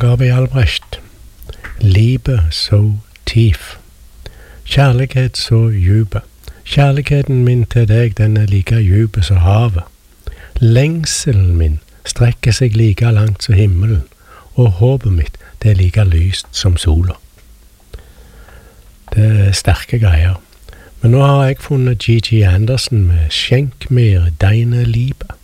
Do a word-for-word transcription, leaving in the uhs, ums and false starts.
Gabi Albrecht. Livet så tief. Kjærlighet så djupe. Kjærligheten min til deg, den er like djupe som havet. Lengselen min strekker seg like langt som himmelen, og håpet mitt, det er like lyst som sola. Det er sterke greier. Men nå har jeg funnet Gigi Anderson med Skjenk mer deine liebe.